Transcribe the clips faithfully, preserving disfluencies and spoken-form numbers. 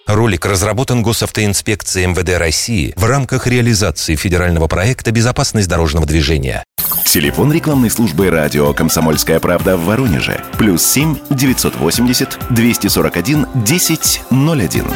Ролик разработан Госавтоинспекцией эм вэ дэ России в рамках реализации федерального проекта «Безопасность дорожного движения». Телефон рекламной службы радио «Комсомольская правда» в Воронеже. Плюс семь девятьсот восемьдесят двести сорок один десять ноль один.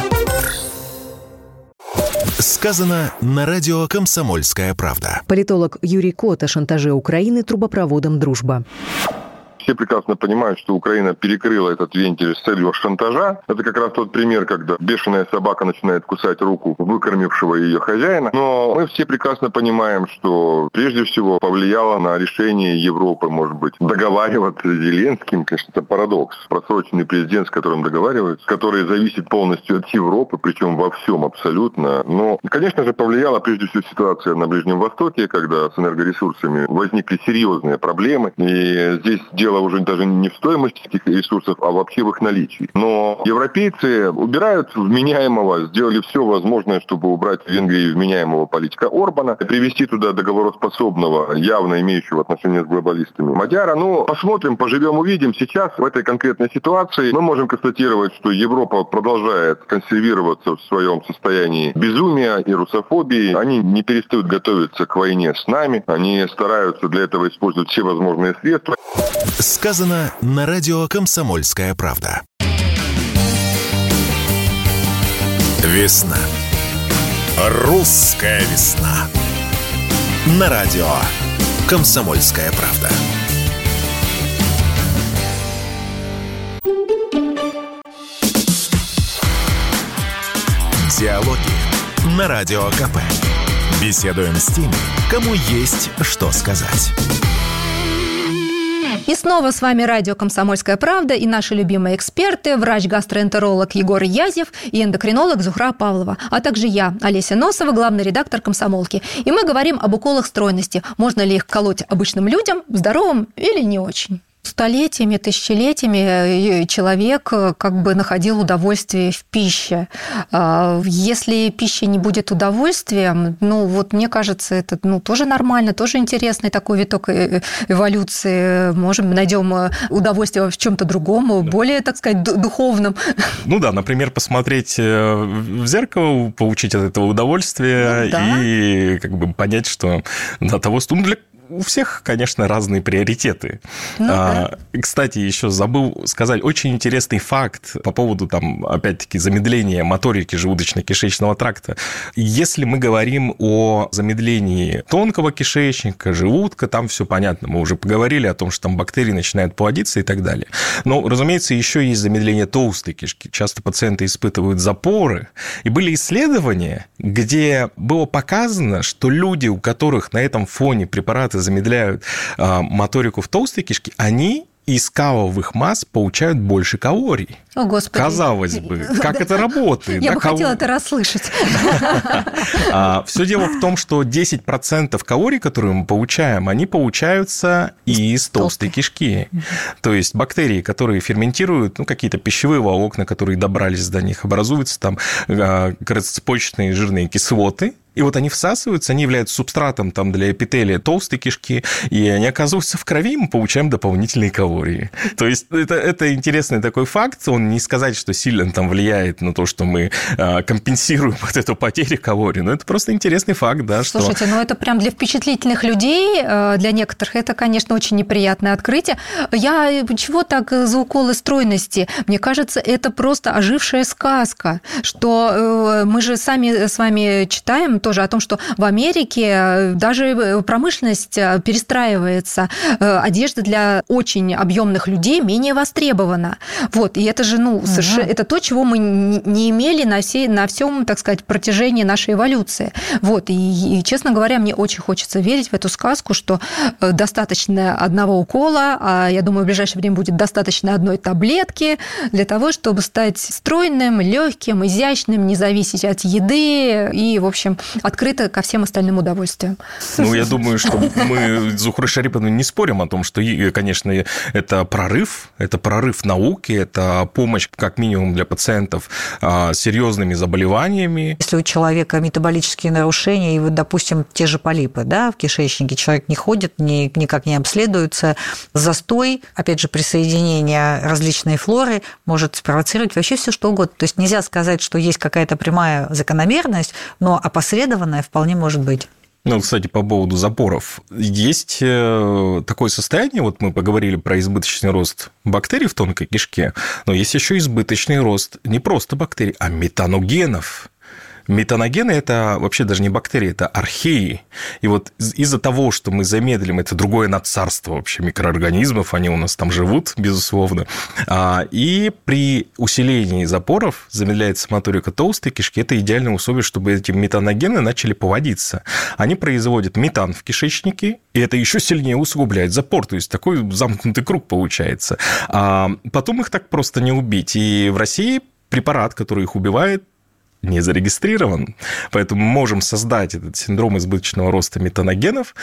Сказано на радио «Комсомольская правда». Политолог Юрий Кот о шантаже Украины трубопроводом «Дружба». Все прекрасно понимают, что Украина перекрыла этот вентиль с целью шантажа. Это как раз тот пример, когда бешеная собака начинает кусать руку выкормившего ее хозяина. Но мы все прекрасно понимаем, что прежде всего повлияло на решение Европы, может быть, договариваться с Зеленским. Конечно, это парадокс. Просроченный президент, с которым договариваются, который зависит полностью от Европы, причем во всем абсолютно. Но, конечно же, повлияла прежде всего ситуация на Ближнем Востоке, когда с энергоресурсами возникли серьезные проблемы. И здесь дело уже даже не в стоимости этих ресурсов, а вообще в их наличии. Но европейцы убирают вменяемого, сделали все возможное, чтобы убрать в Венгрии вменяемого политика Орбана, привести туда договороспособного, явно имеющего отношение с глобалистами Мадяра. Ну, посмотрим, поживем, увидим. Сейчас в этой конкретной ситуации мы можем констатировать, что Европа продолжает консервироваться в своем состоянии безумия и русофобии. Они не перестают готовиться к войне с нами. Они стараются для этого использовать все возможные средства. Сказано на радио «Комсомольская правда». Весна. Русская весна. На радио «Комсомольская правда». Диалоги на Радио КП. Беседуем с теми, кому есть что сказать. И снова с вами радио «Комсомольская правда» и наши любимые эксперты, врач-гастроэнтеролог Егор Язев и эндокринолог Зухра Павлова, а также я, Олеся Носова, главный редактор «Комсомолки». И мы говорим об уколах стройности. Можно ли их колоть обычным людям, здоровым или не очень? Столетиями, тысячелетиями человек как бы находил удовольствие в пище. Если пища не будет удовольствием, ну вот мне кажется, это ну, тоже нормально, тоже интересный такой виток эволюции. Можем найдем удовольствие в чем-то другом, более, так сказать, духовном. Ну да, например, посмотреть в зеркало, получить от этого удовольствие, ну, да. И как бы понять, что до того, что ну, для у всех, конечно, разные приоритеты. Ну, а, да. Кстати, еще забыл сказать очень интересный факт по поводу, там, опять-таки, замедления моторики желудочно-кишечного тракта. Если мы говорим о замедлении тонкого кишечника, желудка, там все понятно. Мы уже поговорили о том, что там бактерии начинают плодиться и так далее. Но, разумеется, еще есть замедление толстой кишки. Часто пациенты испытывают запоры. И были исследования, где было показано, что люди, у которых на этом фоне препараты замедляют а, моторику в толстой кишке, они из каловых масс получают больше калорий. О, Господи. Казалось бы, как это работает? Я бы хотела это расслышать. Все дело в том, что десять процентов калорий, которые мы получаем, они получаются из толстой кишки. То есть бактерии, которые ферментируют ну, какие-то пищевые волокна, которые добрались до них, образуются там короткоцепочечные жирные кислоты. И вот они всасываются, они являются субстратом там, для эпителия толстой кишки, и они оказываются в крови, и мы получаем дополнительные калории. То есть это, это интересный такой факт, он не сказать, что сильно там влияет на то, что мы а, компенсируем вот эту потерю калорий, но это просто интересный факт, да. Слушайте, что... ну это прям для впечатлительных людей, для некоторых это, конечно, очень неприятное открытие. Я чего так за уколы стройности? Мне кажется, это просто ожившая сказка, что мы же сами с вами читаем тоже о том, что в Америке даже промышленность перестраивается, одежда для очень объемных людей менее востребована. Вот, и это же, ну, угу. совершенно, это то, чего мы не имели на, всей, на всем, так сказать, протяжении нашей эволюции. Вот, и, и, честно говоря, мне очень хочется верить в эту сказку, что достаточно одного укола, а я думаю, в ближайшее время будет достаточно одной таблетки для того, чтобы стать стройным, легким, изящным, не зависеть от еды и, в общем, открыта ко всем остальным удовольствиям. Ну, я думаю, что мы с Зухрой Шариповной не спорим о том, что, конечно, это прорыв, это прорыв науки, это помощь, как минимум, для пациентов с серьезными заболеваниями. Если у человека метаболические нарушения, и вот, допустим, те же полипы, да, в кишечнике, человек не ходит, ни, никак не обследуется, застой, опять же, присоединение различной флоры может спровоцировать вообще все что угодно. То есть нельзя сказать, что есть какая-то прямая закономерность, но опосредованная вполне может быть. Ну, кстати, по поводу запоров. Есть такое состояние, вот мы поговорили про избыточный рост бактерий в тонкой кишке, но есть еще избыточный рост не просто бактерий, а метаногенов. Метаногены – это вообще даже не бактерии, это археи. И вот из-за того, что мы замедлим, это другое надцарство вообще микроорганизмов, они у нас там живут, безусловно. И при усилении запоров замедляется моторика толстой кишки. Это идеальное условие, чтобы эти метаногены начали поводиться. Они производят метан в кишечнике, и это еще сильнее усугубляет запор. То есть такой замкнутый круг получается. А потом их так просто не убить. И в России препарат, который их убивает, не зарегистрирован, поэтому мы можем создать этот синдром избыточного роста метаногенов,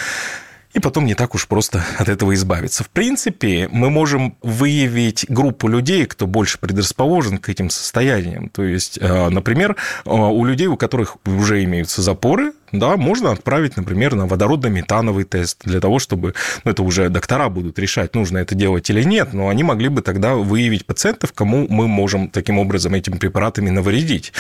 и потом не так уж просто от этого избавиться. В принципе, мы можем выявить группу людей, кто больше предрасположен к этим состояниям. То есть, например, у людей, у которых уже имеются запоры, да, можно отправить, например, на водородно-метановый тест для того, чтобы, ну, это уже доктора будут решать, нужно это делать или нет, но они могли бы тогда выявить пациентов, кому мы можем таким образом этими препаратами навредить.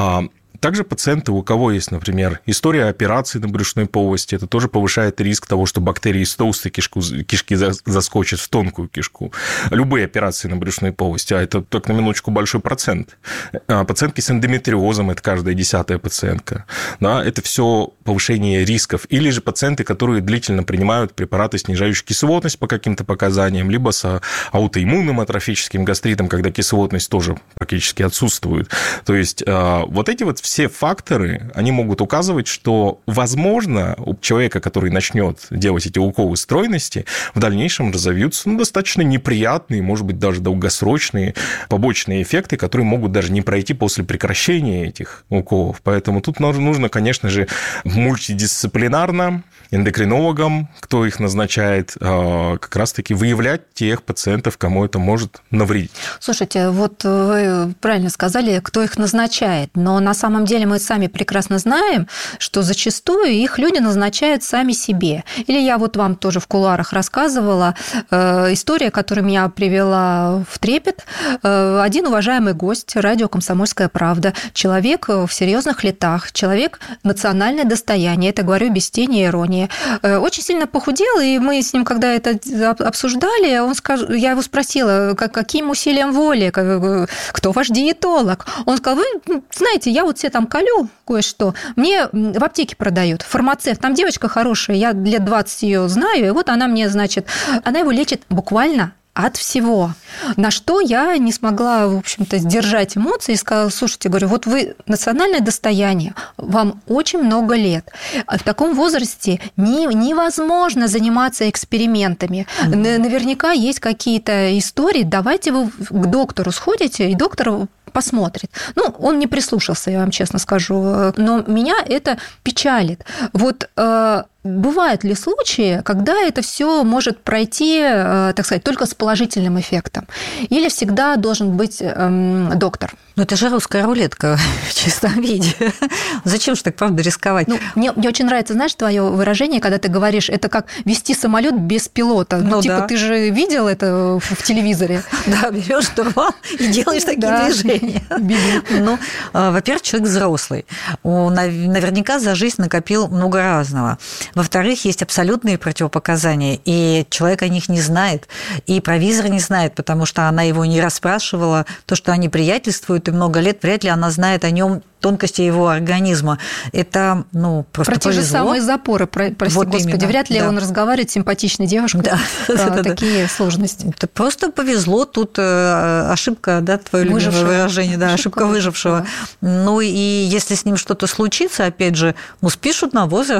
Также пациенты, у кого есть, например, история операций на брюшной полости, это тоже повышает риск того, что бактерии из толстой кишку, кишки заскочат в тонкую кишку. Любые операции на брюшной полости, а это только на минуточку большой процент. Пациентки с эндометриозом, это каждая десятая пациентка. Да, это все повышение рисков. Или же пациенты, которые длительно принимают препараты, снижающие кислотность по каким-то показаниям, либо с аутоиммунным атрофическим гастритом, когда кислотность тоже практически отсутствует. То есть вот эти вот все факторы, они могут указывать, что, возможно, у человека, который начнет делать эти уколы стройности, в дальнейшем разовьются, ну, достаточно неприятные, может быть, даже долгосрочные побочные эффекты, которые могут даже не пройти после прекращения этих уколов. Поэтому тут нужно, конечно же, мультидисциплинарно, эндокринологам, кто их назначает, как раз-таки выявлять тех пациентов, кому это может навредить. Слушайте, вот вы правильно сказали, кто их назначает, но на самом деле мы сами прекрасно знаем, что зачастую их люди назначают сами себе. Или я вот вам тоже в кулуарах рассказывала э, история, которая меня привела в трепет. Э, один уважаемый гость радио «Комсомольская правда», человек в серьезных летах, человек национальное достояние, это говорю без тени иронии, э, очень сильно похудел, и мы с ним, когда это обсуждали, он скаж... я его спросила, как, каким усилием воли, как, кто ваш диетолог? Он сказал, вы знаете, я вот себе там колю кое-что, мне в аптеке продают, фармацевт, там девочка хорошая, я лет двадцать ее знаю, и вот она мне, значит, она его лечит буквально от всего. На что я не смогла, в общем-то, сдержать эмоции и сказала, слушайте, говорю, вот вы национальное достояние, вам очень много лет. В таком возрасте не, невозможно заниматься экспериментами. Mm-hmm. Наверняка есть какие-то истории, давайте вы к доктору сходите, и доктор посмотрит. Ну, он не прислушался, я вам честно скажу, но меня это печалит. Вот э, бывают ли случаи, когда это все может пройти, э, так сказать, только с положительным эффектом? Или всегда должен быть э, доктор? Ну, это же русская рулетка в чистом виде. Зачем же так, правда, рисковать? Ну, мне, мне очень нравится, знаешь, твое выражение, когда ты говоришь, это как вести самолет без пилота. Ну, ну типа, да. Ты же видел это в телевизоре? Да, берешь штурвал и делаешь такие движения. Ну, во-первых, человек взрослый. Он наверняка за жизнь накопил много разного. Во-вторых, есть абсолютные противопоказания, и человек о них не знает, и провизор не знает, потому что она его не расспрашивала. То, что они приятельствуют и много лет, вряд ли она знает о нем тонкости его организма. Это, ну, просто про те повезло. же самые запоры, про, прости вот господи, именно. Вряд ли да. он разговаривает с симпатичной девушкой да. про такие да. сложности. Это просто повезло, тут ошибка, да, твое любимое выражение, да, ошибка, ошибка выжившего. Да. Ну, и если с ним что-то случится, опять же, ну, спишут на возраст,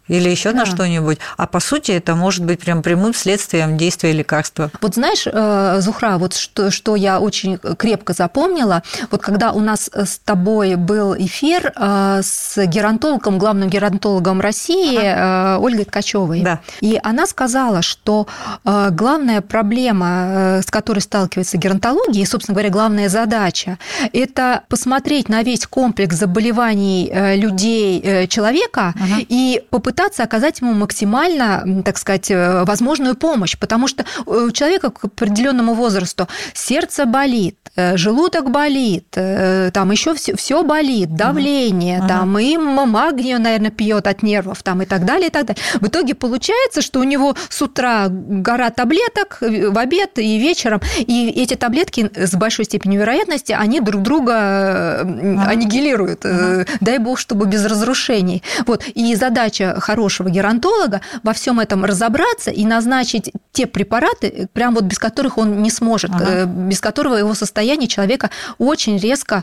или еще да. на что-нибудь, а по сути это может быть прям прямым следствием действия лекарства. Вот знаешь, Зухра, вот что, что я очень крепко запомнила, вот когда у нас с тобой был эфир с геронтологом, главным геронтологом России ага. Ольгой Ткачевой, да. и она сказала, что главная проблема, с которой сталкивается геронтология, и, собственно говоря, главная задача, это посмотреть на весь комплекс заболеваний людей, человека, ага. и попытаться оказать ему максимально, так сказать, возможную помощь, потому что у человека к определенному возрасту сердце болит, желудок болит, там еще все, все болит, давление, ага. там и магния, наверное, пьет от нервов, там и так далее, и так далее. В итоге получается, что у него с утра гора таблеток, в обед и вечером, и эти таблетки с большой степенью вероятности, они друг друга ага. аннигилируют. Ага. Дай бог, чтобы без разрушений. Вот. И задача хорошего геронтолога во всем этом разобраться и назначить те препараты, прям вот без которых он не сможет, ага. без которого его состояние человека очень резко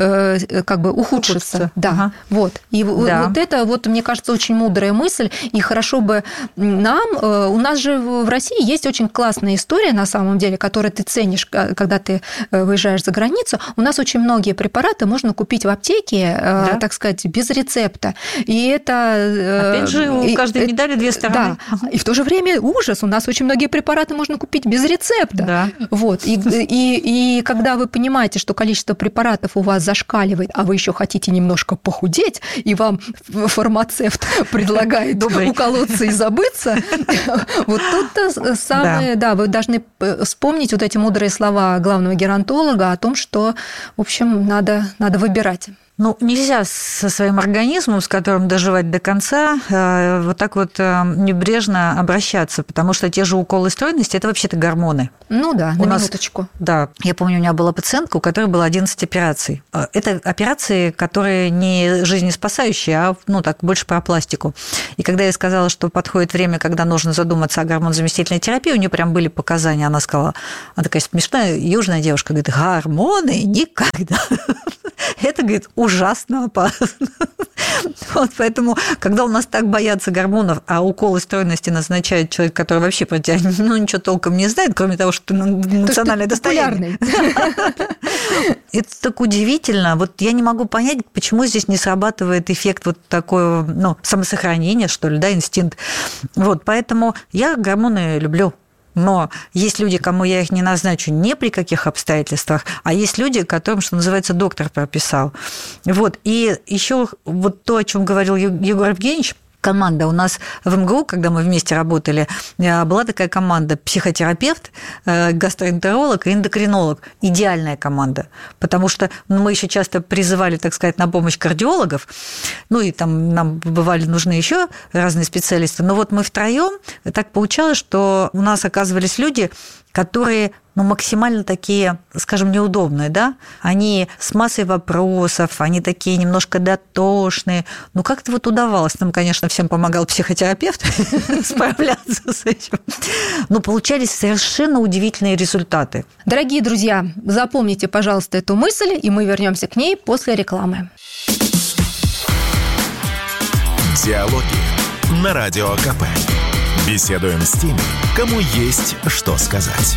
как бы ухудшится. ухудшится. Да. Ага. Вот. И да. вот это, вот, мне кажется, очень мудрая мысль, и хорошо бы нам, у нас же в России есть очень классная история, на самом деле, которую ты ценишь, когда ты выезжаешь за границу. У нас очень многие препараты можно купить в аптеке, да. так сказать, без рецепта. И это... Опять же, у каждой медали две стороны. Да. И в то же время ужас. У нас очень многие препараты можно купить без рецепта. Да. Вот. И, и, и когда вы понимаете, что количество препаратов у вас зашкаливает, а вы еще хотите немножко похудеть, и вам фармацевт предлагает уколоться и забыться, вот тут-то самое... Да, вы должны вспомнить вот эти мудрые слова главного геронтолога о том, что, в общем, надо, надо выбирать. Ну, нельзя со своим организмом, с которым доживать до конца, вот так вот небрежно обращаться, потому что те же уколы стройности – это вообще-то гормоны. Ну да, у на нас, минуточку. Да, я помню, у меня была пациентка, у которой было одиннадцать операций. Это операции, которые не жизнеспасающие, а ну, так, больше про пластику. И когда я сказала, что подходит время, когда нужно задуматься о гормонозаместительной терапии, у нее прям были показания, она сказала, она такая смешная южная девушка, говорит, гормоны никогда. Это, говорит, ужасно опасно. Вот поэтому, когда у нас так боятся гормонов, а уколы стройности назначает человек, который вообще про тебя ну, ничего толком не знает, кроме того, что ты национальное достояние. Это так удивительно. Вот я не могу понять, почему здесь не срабатывает эффект вот такого, ну, самосохранения, что ли, да, инстинкт. Вот, поэтому я гормоны люблю. Но есть люди, кому я их не назначу ни при каких обстоятельствах, а есть люди, которым, что называется, доктор прописал. Вот. И еще вот то, о чем говорил Егор Евгеньевич, команда. У нас в эм гэ у, когда мы вместе работали, была такая команда психотерапевт, гастроэнтеролог и эндокринолог. Идеальная команда, потому что мы еще часто призывали, так сказать, на помощь кардиологов, ну и там нам бывали нужны еще разные специалисты, но вот мы втроем так получалось, что у нас оказывались люди, которые ну, максимально такие, скажем, неудобные, да? Они с массой вопросов, они такие немножко дотошные. Ну, как-то вот удавалось. Нам, конечно, всем помогал психотерапевт справляться с этим. Но получались совершенно удивительные результаты. Дорогие друзья, запомните, пожалуйста, эту мысль, и мы вернемся к ней после рекламы. Диалоги на Радио ка пэ. Беседуем с теми, кому есть что сказать.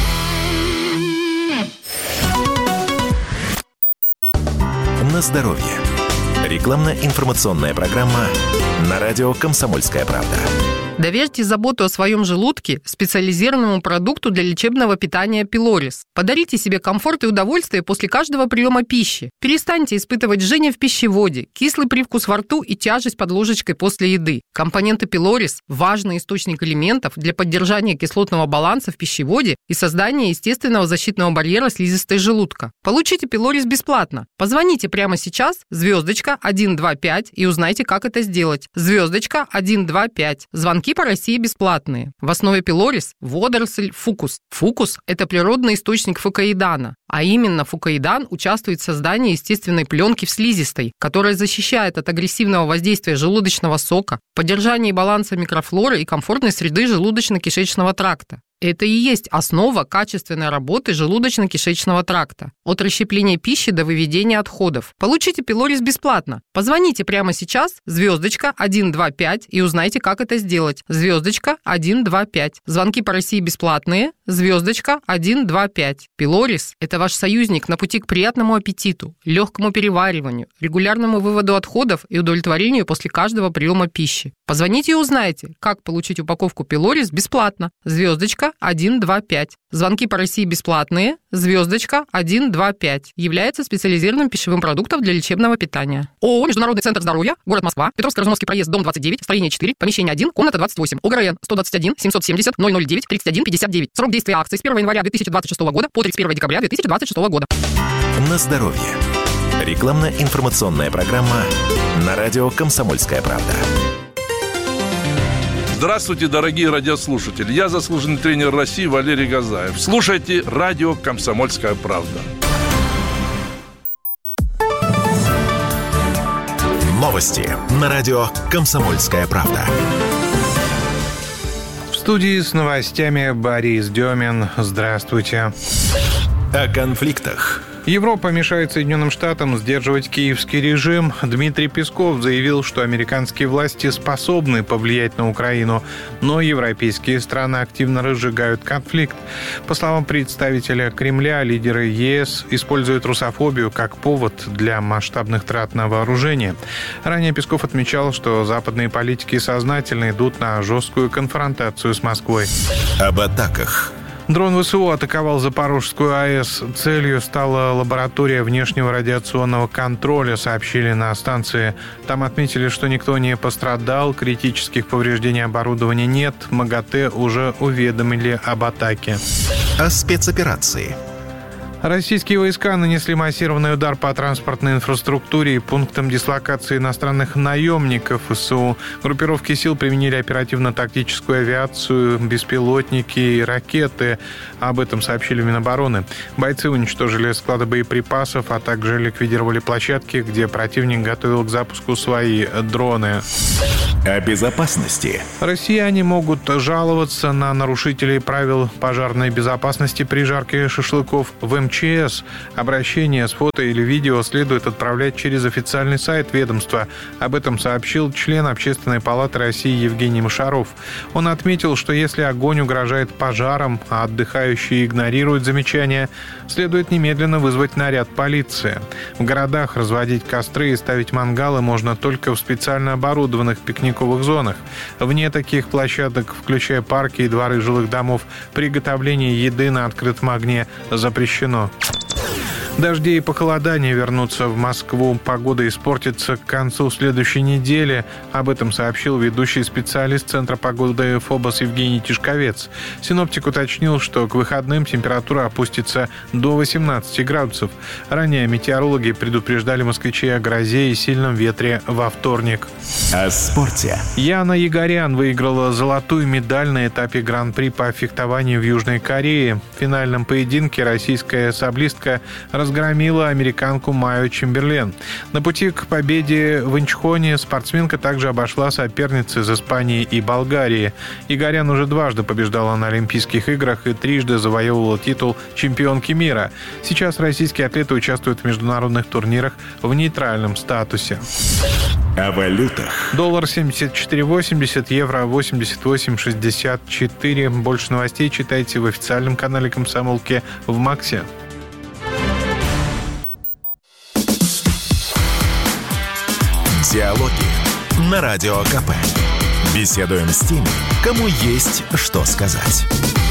На здоровье. Рекламно-информационная программа на радио «Комсомольская правда». Доверьте заботу о своем желудке специализированному продукту для лечебного питания Пилорис. Подарите себе комфорт и удовольствие после каждого приема пищи. Перестаньте испытывать жжение в пищеводе, кислый привкус во рту и тяжесть под ложечкой после еды. Компоненты Пилорис – важный источник элементов для поддержания кислотного баланса в пищеводе и создания естественного защитного барьера слизистой желудка. Получите Пилорис бесплатно. Позвоните прямо сейчас звездочка один два пять и узнайте, как это сделать. Звездочка один два пять. Звонки по России бесплатные. В основе Пилорис – водоросль фукус. Фукус – это природный источник фукоидана, а именно фукоидан участвует в создании естественной пленки в слизистой, которая защищает от агрессивного воздействия желудочного сока, поддержании баланса микрофлоры и комфортной среды желудочно-кишечного тракта. Это и есть основа качественной работы желудочно-кишечного тракта. От расщепления пищи до выведения отходов. Получите пилорис бесплатно. Позвоните прямо сейчас, звездочка один два пять, и узнайте, как это сделать. Звездочка один два пять. Звонки по России бесплатные. Звездочка один два пять. Пилорис – это ваш союзник на пути к приятному аппетиту, легкому перевариванию, регулярному выводу отходов и удовлетворению после каждого приема пищи. Позвоните и узнайте, как получить упаковку пилорис бесплатно. Звездочка один два пять. Звонки по России бесплатные. Звездочка один два пять. Является специализированным пищевым продуктом для лечебного питания. ООО «Международный центр здоровья», город Москва, Петровско-Разумовский проезд, дом двадцать девять, строение четыре, помещение один, комната двадцать восемь, ОГРН сто двадцать один семьсот семьдесят ноль ноль девять тридцать один пятьдесят девять. Срок действия акции с первого января две тысячи двадцать шестого года по тридцать первого декабря две тысячи двадцать шестого года. На здоровье. Рекламно-информационная программа на радио «Комсомольская правда». Здравствуйте, дорогие радиослушатели. Я заслуженный тренер России Валерий Газаев. Слушайте радио «Комсомольская правда». Новости на радио «Комсомольская правда». В студии с новостями Борис Демин. Здравствуйте. О конфликтах. Европа мешает Соединенным Штатам сдерживать киевский режим. Дмитрий Песков заявил, что американские власти способны повлиять на Украину, но европейские страны активно разжигают конфликт. По словам представителя Кремля, лидеры ЕС используют русофобию как повод для масштабных трат на вооружение. Ранее Песков отмечал, что западные политики сознательно идут на жесткую конфронтацию с Москвой. Об атаках. Дрон ВСУ атаковал Запорожскую АЭС. Целью стала лаборатория внешнего радиационного контроля, сообщили на станции. Там отметили, что никто не пострадал, критических повреждений оборудования нет. МАГАТЭ уже уведомили об атаке. О спецоперации. Российские войска нанесли массированный удар по транспортной инфраструктуре и пунктам дислокации иностранных наемников ВСУ. Группировки сил применили оперативно-тактическую авиацию, беспилотники и ракеты. Об этом сообщили в Минобороны. Бойцы уничтожили склады боеприпасов, а также ликвидировали площадки, где противник готовил к запуску свои дроны. О безопасности. Россияне могут жаловаться на нарушителей правил пожарной безопасности при жарке шашлыков в эм че эс. Обращение с фото или видео следует отправлять через официальный сайт ведомства. Об этом сообщил член Общественной палаты России Евгений Мошаров. Он отметил, что если огонь угрожает пожаром, а отдыхающие игнорируют замечания, следует немедленно вызвать наряд полиции. В городах разводить костры и ставить мангалы можно только в специально оборудованных пикниковых зонах. Вне таких площадок, включая парки и дворы жилых домов, приготовление еды на открытом огне запрещено. Дожди и похолодания вернутся в Москву. Погода испортится к концу следующей недели. Об этом сообщил ведущий специалист Центра погоды ФОБОС Евгений Тишковец. Синоптик уточнил, что к выходным температура опустится до восемнадцати градусов. Ранее метеорологи предупреждали москвичей о грозе и сильном ветре во вторник. О спорте. Яна Егорян выиграла золотую медаль на этапе Гран-при по фехтованию в Южной Корее. В финальном поединке российская саблистка разгромила американку Майю Чемберлен. На пути к победе в Инчхоне спортсменка также обошла соперниц из Испании и Болгарии. Егорян уже дважды побеждала на Олимпийских играх и трижды завоевывала титул чемпионки мира. Сейчас российские атлеты участвуют в международных турнирах в нейтральном статусе. О валютах. Доллар семьдесят четыре восемьдесят, евро восемьдесят восемь шестьдесят четыре. Больше новостей читайте в официальном канале «Комсомолки» в Максе. Диалоги на Радио КП. Беседуем с теми, кому есть что сказать.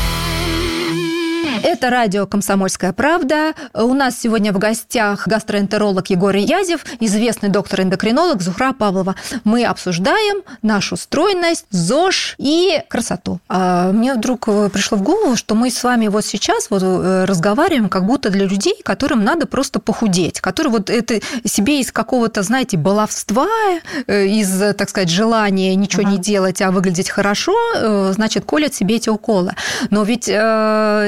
Это радио «Комсомольская правда». У нас сегодня в гостях гастроэнтеролог Егор Язев, известный доктор-эндокринолог Зухра Павлова. Мы обсуждаем нашу стройность, ЗОЖ и красоту. А мне вдруг пришло в голову, что мы с вами вот сейчас вот разговариваем как будто для людей, которым надо просто похудеть, которые вот это себе из какого-то, знаете, баловства, из, так сказать, желания ничего uh-huh. не делать, а выглядеть хорошо, значит, колят себе эти уколы. Но ведь изначально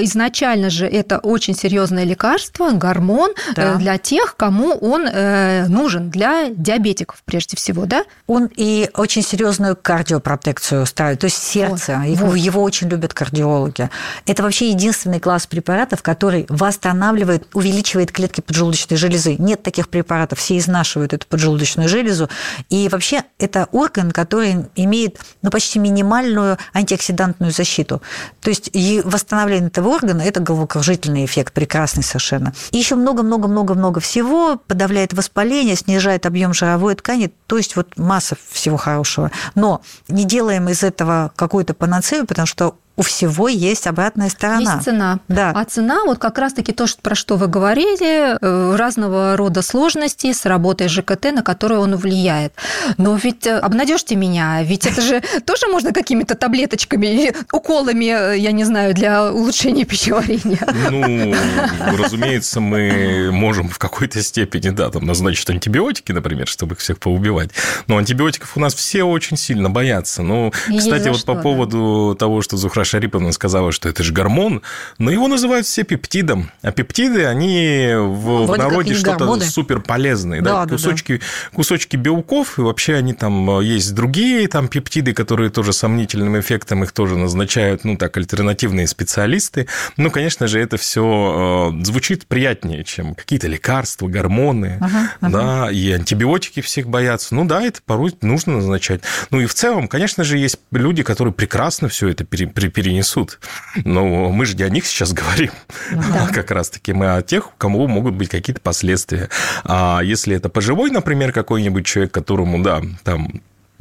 изначально же это очень серьезное лекарство, гормон да. для тех, кому он нужен, для диабетиков прежде всего, да? Он и очень серьезную кардиопротекцию ставит, то есть сердце. Вот, его, вот. его очень любят кардиологи. Это вообще единственный класс препаратов, который восстанавливает, увеличивает клетки поджелудочной железы. Нет таких препаратов, все изнашивают эту поджелудочную железу. И вообще это орган, который имеет ну, почти минимальную антиоксидантную защиту. То есть и восстановление этого органа – это головокружительный эффект, прекрасный совершенно. И еще много-много-много-много всего, подавляет воспаление, снижает объем жировой ткани, то есть вот масса всего хорошего. Но не делаем из этого какую-то панацею, потому что у всего есть обратная сторона. Есть цена. Да. А цена, вот как раз-таки то, про что вы говорили, разного рода сложности с работой ЖКТ, на которую он влияет. Но ведь обнадежьте меня, ведь это же тоже можно какими-то таблеточками, уколами, я не знаю, для улучшения пищеварения. Ну, разумеется, мы можем в какой-то степени, да, там назначить антибиотики, например, чтобы их всех поубивать. Но антибиотиков у нас все очень сильно боятся. Ну, кстати, вот по поводу того, что Зухра Шариповна сказала, что это же гормон, но его называют все пептидом. А пептиды, они в, в народе что-то суперполезные. Да, да, кусочки, да. кусочки белков, и вообще они там есть другие там пептиды, которые тоже сомнительным эффектом их тоже назначают, ну, так, альтернативные специалисты. Ну, конечно же, это все звучит приятнее, чем какие-то лекарства, гормоны, ага, да, ага. и антибиотики всех боятся. Ну, да, это порой нужно назначать. Ну, и в целом, конечно же, есть люди, которые прекрасно все это пере перенесут. Но мы же не о них сейчас говорим. Да. Как раз-таки мы о тех, у кого могут быть какие-то последствия. А если это пожилой, например, какой-нибудь человек, которому, да, там...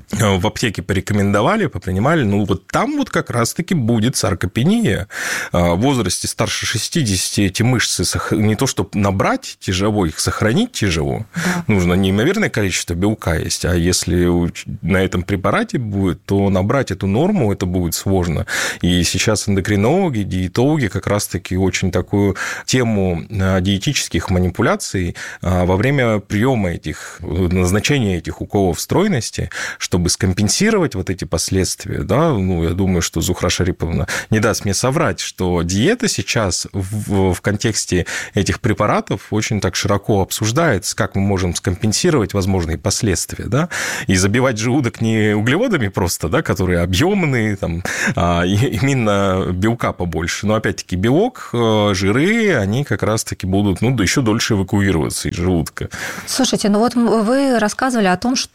в аптеке порекомендовали, попринимали, ну, вот там вот как раз-таки будет саркопения. В возрасте старше шестидесяти эти мышцы не то, чтобы набрать тяжело, их сохранить тяжело. Да. Нужно неимоверное количество белка есть, а если на этом препарате будет, то набрать эту норму это будет сложно. И сейчас эндокринологи, диетологи как раз-таки очень такую тему диетических манипуляций во время приема этих, назначения этих уколов стройности, чтобы скомпенсировать вот эти последствия, да, ну, я думаю, что Зухра Шариповна не даст мне соврать, что диета сейчас в, в контексте этих препаратов очень так широко обсуждается, как мы можем скомпенсировать возможные последствия, да, и забивать желудок не углеводами просто, да, которые объемные, там, а именно белка побольше, но опять-таки белок, жиры, они как раз-таки будут, ну, еще дольше эвакуироваться из желудка. Слушайте, ну вот вы рассказывали о том,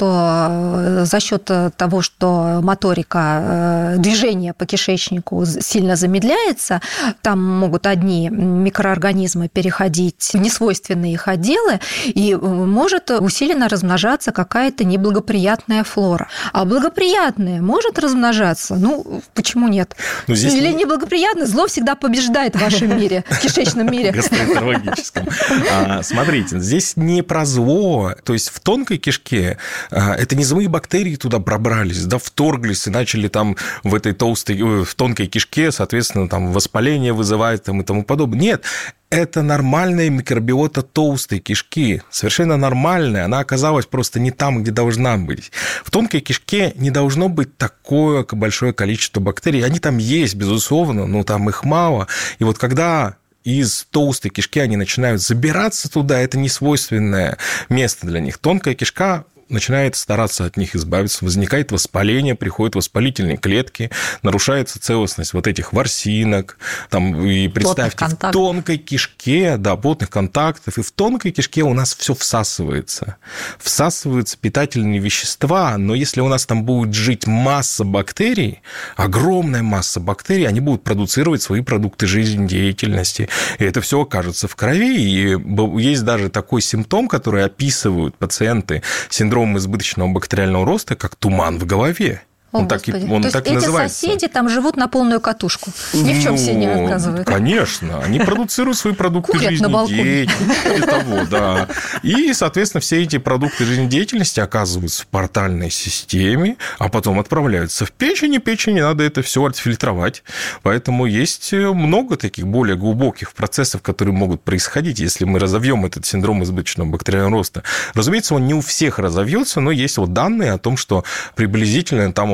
что за счет того, что моторика движения по кишечнику сильно замедляется, там могут одни микроорганизмы переходить в несвойственные их отделы, и может усиленно размножаться какая-то неблагоприятная флора. А благоприятная может размножаться? Ну, почему нет? Ну, здесь... Или неблагоприятное? Зло всегда побеждает в вашем мире, в кишечном мире. Гастроэнтерологическом. Смотрите, здесь не про зло, то есть в тонкой кишке это не злые бактерии туда пробрались, да, вторглись и начали там в этой толстой, в тонкой кишке, соответственно, там воспаление вызывает там, и тому подобное. Нет, это нормальная микробиота толстой кишки, совершенно нормальная, она оказалась просто не там, где должна быть. В тонкой кишке не должно быть такое большое количество бактерий, они там есть, безусловно, но там их мало. И вот когда из толстой кишки они начинают забираться туда, это не свойственное место для них. Тонкая кишка начинает стараться от них избавиться, возникает воспаление, приходят воспалительные клетки, нарушается целостность вот этих ворсинок, там, и представьте, в тонкой кишке, да, плотных контактов, и в тонкой кишке у нас все всасывается. Всасываются питательные вещества, но если у нас там будет жить масса бактерий, огромная масса бактерий, они будут продуцировать свои продукты жизнедеятельности, и это все окажется в крови, и есть даже такой симптом, который описывают пациенты, синдром избыточного бактериального роста, как туман в голове. О, он так, он То так есть и эти называется. Соседи там живут на полную катушку. Ни в чем ну, себе не отказывают. Конечно. Они продуцируют свои продукты Курят жизнедеятельности. Того, да. И, соответственно, все эти продукты жизнедеятельности оказываются в портальной системе, а потом отправляются в печень, и печени надо это все отфильтровать. Поэтому есть много таких более глубоких процессов, которые могут происходить, если мы разовьем этот синдром избыточного бактериального роста. Разумеется, он не у всех разовьется, но есть вот данные о том, что приблизительно там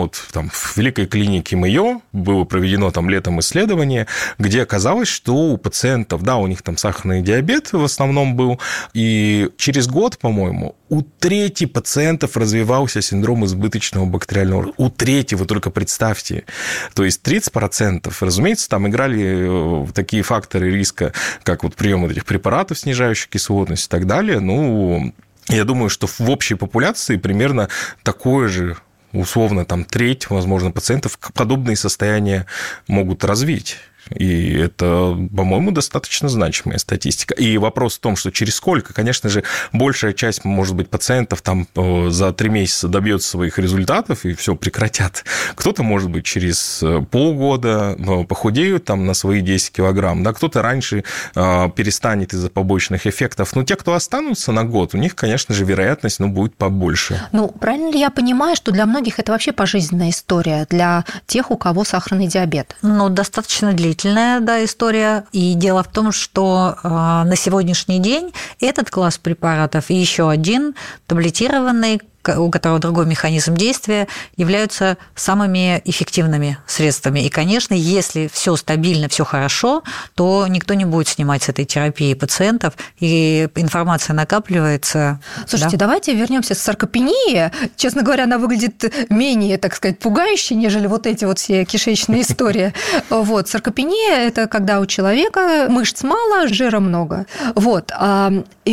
вот там в Великой клинике Мэйо было проведено там летом исследование, где оказалось, что у пациентов, да, у них там сахарный диабет в основном был, и через год, по-моему, у трети пациентов развивался синдром избыточного бактериального. У трети, вы только представьте. То есть тридцать процентов, разумеется, там играли такие факторы риска, как вот прием этих препаратов, снижающих кислотность и так далее. Ну, я думаю, что в общей популяции примерно такое же, условно, там треть, возможно, пациентов подобные состояния могут развить. И это, по-моему, достаточно значимая статистика. И вопрос в том, что через сколько, конечно же, большая часть, может быть, пациентов там за три месяца добьется своих результатов и все прекратят. Кто-то, может быть, через полгода похудеют там на свои десять килограмм, да, кто-то раньше перестанет из-за побочных эффектов. Но те, кто останутся на год, у них, конечно же, вероятность, ну, будет побольше. Ну, правильно ли я понимаю, что для многих это вообще пожизненная история, для тех, у кого сахарный диабет? Ну, достаточно длительная. Да, история. И дело в том, что э, на сегодняшний день этот класс препаратов и еще один таблетированный, у которого другой механизм действия, являются самыми эффективными средствами. И, конечно, если все стабильно, все хорошо, то никто не будет снимать с этой терапии пациентов, и информация накапливается. Слушайте, да? Давайте вернемся к саркопении. Честно говоря, она выглядит менее, так сказать, пугающе, нежели вот эти вот все кишечные истории. Вот. Саркопения – это когда у человека мышц мало, жира много. Вот. А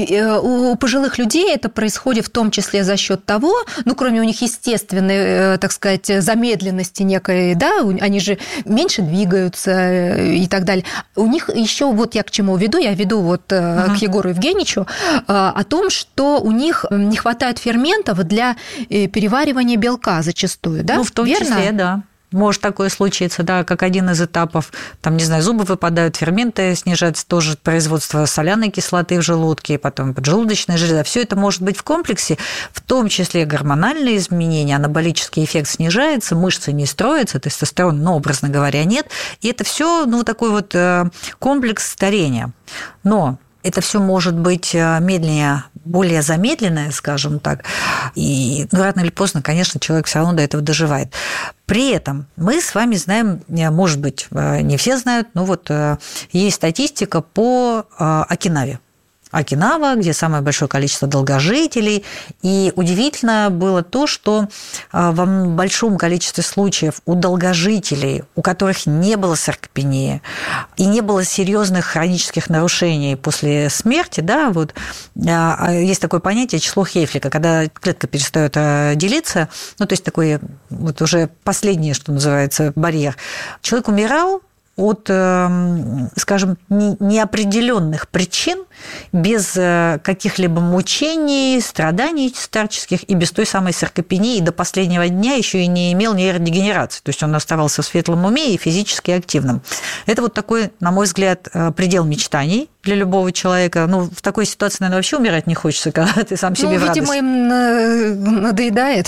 у пожилых людей это происходит в том числе за счет того, ну, кроме у них естественной, так сказать, замедленности некой, да, они же меньше двигаются и так далее. У них еще, вот я к чему веду, я веду вот uh-huh. к Егору Евгеньевичу, о том, что у них не хватает ферментов для переваривания белка зачастую, да? Ну, в том Верно? числе, да. Может такое случиться, да, как один из этапов, там, не знаю, зубы выпадают, ферменты снижаются, тоже производство соляной кислоты в желудке, потом поджелудочная железа. Все это может быть в комплексе, в том числе гормональные изменения, анаболический эффект снижается, мышцы не строятся, тестостерона, ну, образно говоря, нет. И это все, ну, такой вот комплекс старения. Но это все может быть медленнее, более замедленное, скажем так, и ну, рано или поздно, конечно, человек все равно до этого доживает. При этом мы с вами знаем, может быть, не все знают, но вот есть статистика по Окинаве. Окинава, где самое большое количество долгожителей. И удивительно было то, что в большом количестве случаев у долгожителей, у которых не было саркопении и не было серьезных хронических нарушений после смерти, да, вот, есть такое понятие число Хейфлика, когда клетка перестает делиться, ну, то есть такой вот уже последний, что называется, барьер. Человек умирал от, скажем, неопределенных причин, без каких-либо мучений, страданий старческих и без той самой саркопении, и до последнего дня еще и не имел нейродегенерации. То есть он оставался в светлом уме и физически активным. Это вот такой, на мой взгляд, предел мечтаний для любого человека. Ну, в такой ситуации, наверное, вообще умирать не хочется, когда ты сам себе ну, в радость. Ну, видимо, им надоедает.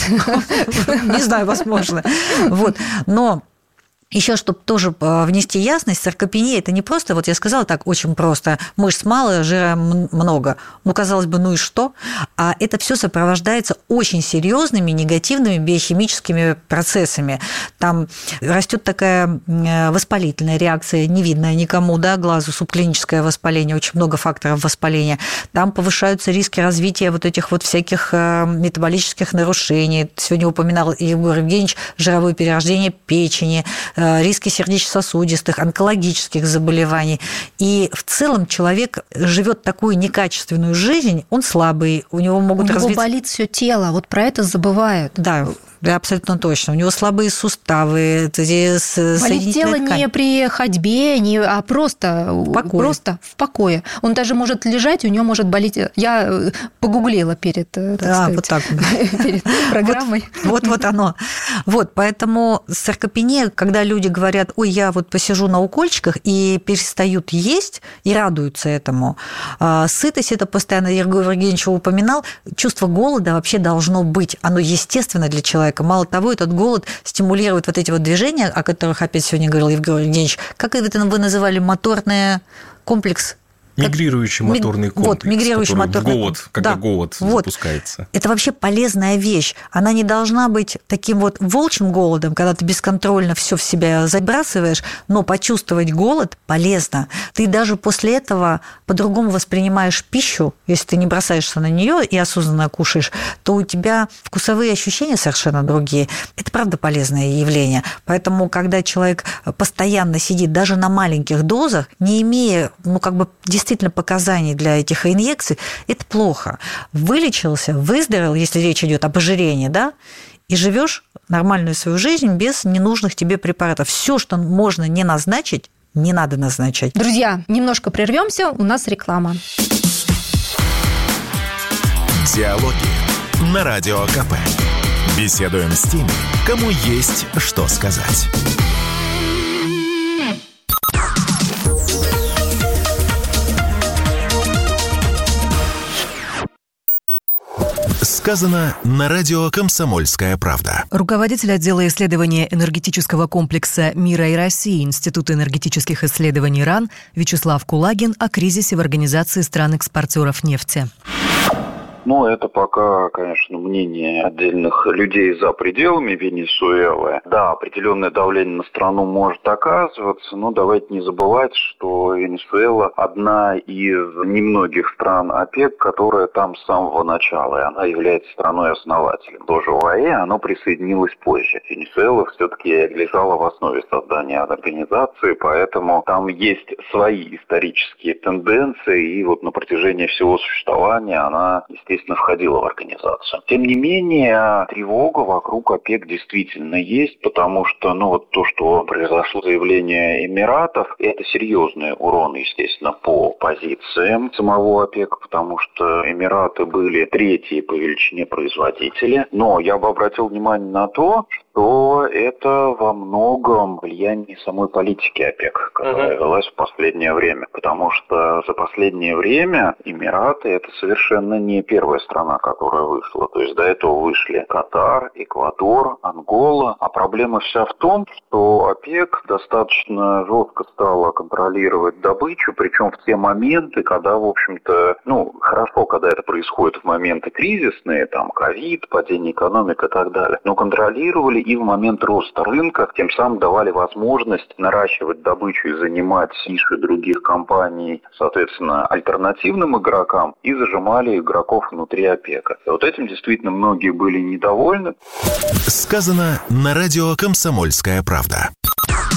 Не знаю, возможно. Вот. Но еще, чтобы тоже внести ясность, саркопения – это не просто, вот я сказала так очень просто, мышц мало, жира много. Ну, казалось бы, ну и что? А это все сопровождается очень серьезными негативными биохимическими процессами. Там растет такая воспалительная реакция, не видная никому, да, глазу, субклиническое воспаление, очень много факторов воспаления. Там повышаются риски развития вот этих вот всяких метаболических нарушений. Сегодня упоминал Егор Евгеньевич жировое перерождение печени, риски сердечно-сосудистых, онкологических заболеваний. И в целом человек живет такую некачественную жизнь, он слабый, у него могут развиться... У него болит все тело, вот про это забывают. Да, да, абсолютно точно. У него слабые суставы, болит тело ткань. Не при ходьбе, не, а просто в, просто в покое. Он даже может лежать, у него может болеть. Я погуглила перед, так да, сказать, вот так. перед программой. Вот, вот оно. Вот, поэтому саркопения, когда люди говорят, ой, я вот посижу на укольчиках и перестают есть, и радуются этому. Сытость, это постоянно Егор Евгеньевич упоминал, чувство голода вообще должно быть. Оно естественно для человека. Мало того, этот голод стимулирует вот эти вот движения, о которых опять сегодня говорил Егор Евгеньевич. Как это вы называли? Моторный комплекс Мигрирующий моторный комплекс, вот, мигрирующий моторный голод, когда да. голод вот. запускается. Это вообще полезная вещь. Она не должна быть таким вот волчьим голодом, когда ты бесконтрольно все в себя забрасываешь, но почувствовать голод полезно. Ты даже после этого по-другому воспринимаешь пищу, если ты не бросаешься на нее и осознанно кушаешь, то у тебя вкусовые ощущения совершенно другие. Это правда полезное явление. Поэтому, когда человек постоянно сидит даже на маленьких дозах, не имея, ну, как бы действительно показаний для этих инъекций, это плохо. Вылечился, выздоровел, если речь идет об ожирении, да, и живешь нормальную свою жизнь без ненужных тебе препаратов. Все, что можно не назначить, не надо назначать. Друзья, немножко прервемся, у нас реклама. Диалоги на Радио КП. Беседуем с теми, кому есть что сказать. Сказано на радио «Комсомольская правда». Руководитель отдела исследования энергетического комплекса «Мира и России» Института энергетических исследований РАН Вячеслав Кулагин о кризисе в Организации стран-экспортеров нефти. Ну, это пока, конечно, мнение отдельных людей за пределами Венесуэлы. Да, определенное давление на страну может оказываться, но давайте не забывать, что Венесуэла одна из немногих стран ОПЕК, которая там с самого начала, и она является страной-основателем. Тоже ОАЭ, оно присоединилось позже. Венесуэла все-таки лежала в основе создания организации, поэтому там есть свои исторические тенденции, и вот на протяжении всего существования она, естественно, естественно, входила в организацию. Тем не менее, тревога вокруг ОПЕК действительно есть, потому что, ну, вот то, что произошло заявление Эмиратов, это серьезный урон, естественно, по позициям самого ОПЕК, потому что Эмираты были третьи по величине производители. Но я бы обратил внимание на то, что это во многом влияние самой политики ОПЕК, которая uh-huh. велась в последнее время. Потому что за последнее время Эмираты – это совершенно не первая страна, которая вышла. То есть до этого вышли Катар, Эквадор, Ангола. А проблема вся в том, что ОПЕК достаточно жестко стала контролировать добычу, причем в те моменты, когда, в общем-то, ну, хорошо, когда это происходит в моменты кризисные, там, ковид, падение экономики и так далее, но контролировали и в момент роста рынка, тем самым давали возможность наращивать добычу и занимать ниши других компаний, соответственно, альтернативным игрокам, и зажимали игроков внутри ОПЕКа. И вот этим действительно многие были недовольны. Сказано на радио «Комсомольская правда».